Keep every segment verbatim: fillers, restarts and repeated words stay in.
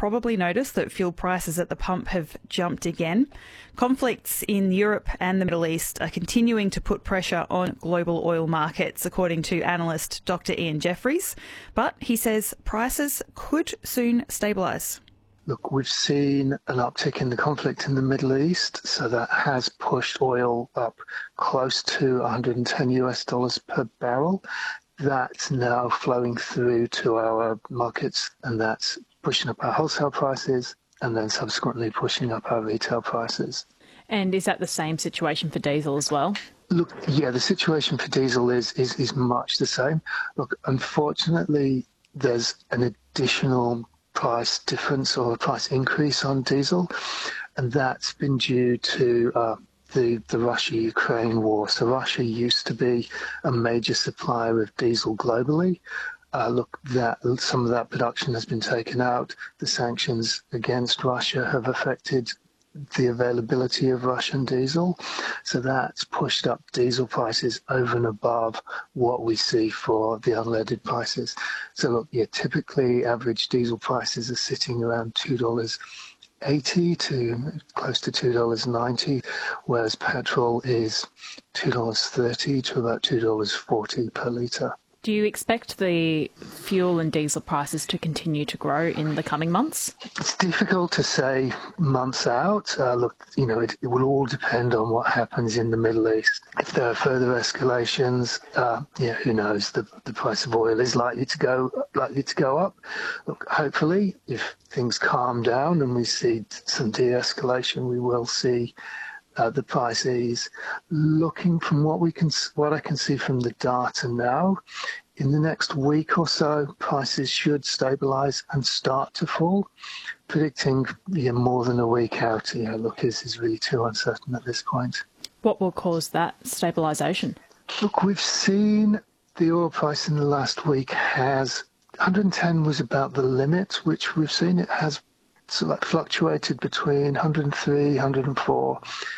probably noticed that fuel prices at the pump have jumped again. Conflicts in Europe and the Middle East are continuing to put pressure on global oil markets, according to analyst Doctor Ian Jeffries. But he says prices could soon stabilise. Look, we've seen an uptick in the conflict in the Middle East, so that has pushed oil up close to one hundred ten US dollars per barrel. That's now flowing through to our markets, and that's pushing up our wholesale prices and then subsequently pushing up our retail prices. And is that the same situation for diesel as well? Look, yeah, the situation for diesel is, is, is much the same. Look, unfortunately, there's an additional price difference or a price increase on diesel, and that's been due to uh, the, the Russia-Ukraine war. So Russia used to be a major supplier of diesel globally. Uh, look, that some of that production has been taken out. The sanctions against Russia have affected the availability of Russian diesel. So that's pushed up diesel prices over and above what we see for the unleaded prices. So look, yeah, typically average diesel prices are sitting around two dollars eighty to close to two dollars ninety, whereas petrol is two dollars thirty to about two dollars forty per litre. Do you expect the fuel and diesel prices to continue to grow in the coming months? It's difficult to say months out. Uh, look, you know, it, it will all depend on what happens in the Middle East. If there are further escalations, uh, yeah, who knows? The the price of oil is likely to go likely to go up. Look, hopefully, if things calm down and we see some de-escalation, we will see Uh, the price ease. Looking from what we can, what I can see from the data now, in the next week or so, prices should stabilise and start to fall. Predicting yeah, more than a week out, yeah, look, is, is really too uncertain at this point. What will cause that stabilisation? Look, we've seen the oil price in the last week has one hundred ten was about the limit, which we've seen. It has sort of like fluctuated between one hundred three, one hundred four.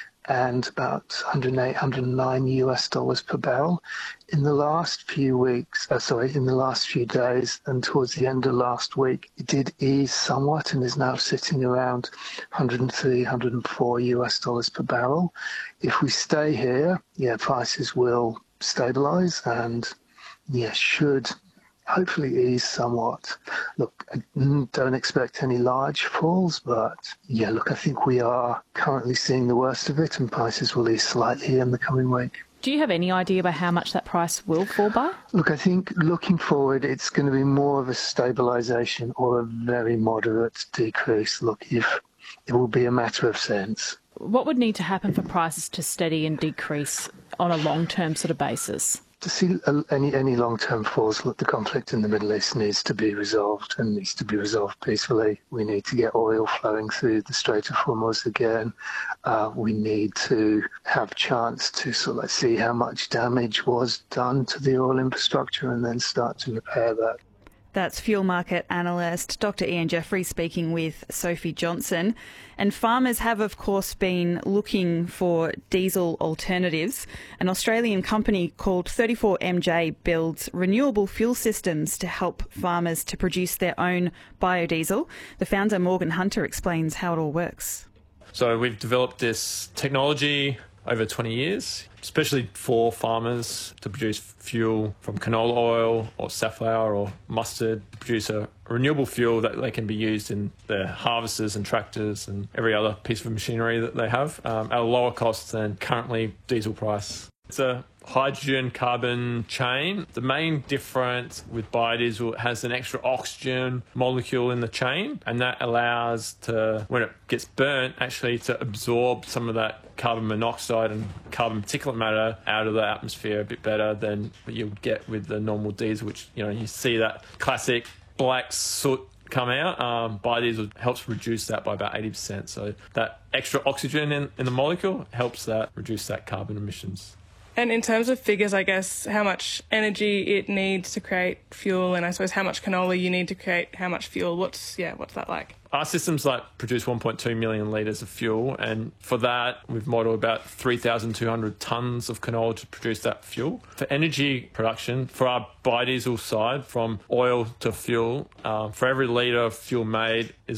And about one hundred eight, one hundred nine US dollars per barrel. In the last few weeks, uh, sorry, in the last few days and towards the end of last week, it did ease somewhat and is now sitting around one hundred three, one hundred four US dollars per barrel. If we stay here, yeah, prices will stabilise and, yeah, should hopefully ease somewhat. Look, I don't expect any large falls, but yeah, look, I think we are currently seeing the worst of it and prices will ease slightly in the coming week. Do you have any idea about how much that price will fall by? Look, I think looking forward, it's going to be more of a stabilisation or a very moderate decrease. Look, if it will be a matter of cents. What would need to happen for prices to steady and decrease on a long-term sort of basis? To see any any long-term falls, look, the conflict in the Middle East needs to be resolved and needs to be resolved peacefully. We need to get oil flowing through the Strait of Hormuz again. Uh, we need to have chance to sort of like see how much damage was done to the oil infrastructure and then start to repair that. That's fuel market analyst Doctor Ian Jeffries speaking with Sophie Johnson. And farmers have, of course, been looking for diesel alternatives. An Australian company called thirty-four M J builds renewable fuel systems to help farmers to produce their own biodiesel. The founder, Morgan Hunter, explains how it all works. So we've developed this technology over twenty years, especially for farmers to produce fuel from canola oil or safflower or mustard, to produce a renewable fuel that they can be used in their harvesters and tractors and every other piece of machinery that they have um, at a lower cost than currently diesel price. It's a hydrogen carbon chain. The main difference with biodiesel, it has an extra oxygen molecule in the chain, and that allows to, when it gets burnt, actually to absorb some of that carbon monoxide and carbon particulate matter out of the atmosphere a bit better than what you'll get with the normal diesel, which, you know, you see that classic black soot come out. Um, biodiesel helps reduce that by about eighty percent. So that extra oxygen in, in the molecule helps that reduce that carbon emissions. And in terms of figures, I guess, how much energy it needs to create fuel, and I suppose how much canola you need to create how much fuel. What's yeah, what's that like? Our systems like produce one point two million litres of fuel, and for that we've modelled about three thousand two hundred tonnes of canola to produce that fuel. For energy production, for our biodiesel side, from oil to fuel, um, for every litre of fuel made is